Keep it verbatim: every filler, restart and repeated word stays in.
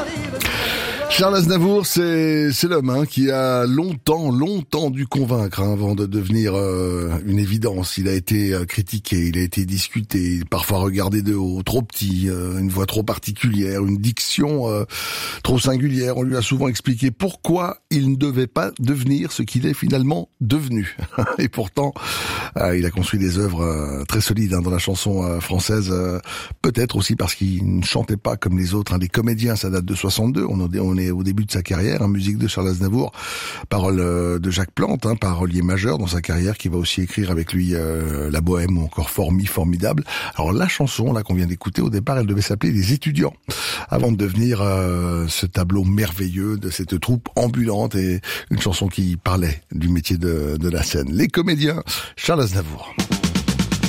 Charles Aznavour, c'est c'est l'homme hein, qui a longtemps, longtemps dû convaincre hein, avant de devenir euh, une évidence. Il a été euh, critiqué, il a été discuté, parfois regardé de haut, trop petit, euh, une voix trop particulière, une diction euh, trop singulière. On lui a souvent expliqué pourquoi il ne devait pas devenir ce qu'il est finalement devenu. Et pourtant, euh, il a construit des œuvres euh, très solides hein, dans la chanson euh, française. Euh, peut-être aussi parce qu'il ne chantait pas comme les autres. Hein. Les comédiens, ça date de soixante-deux. On, on est au début de sa carrière, hein, musique de Charles Aznavour, paroles euh, de Jacques Plante, hein, parolier majeur dans sa carrière, qui va aussi écrire avec lui euh, La Bohème ou encore Formi, Formidable. Alors la chanson là qu'on vient d'écouter, au départ, elle devait s'appeler Les Étudiants, avant de devenir euh, ce tableau merveilleux de cette troupe ambulante et une chanson qui parlait du métier de, de la scène. Les comédiens, Charles Aznavour.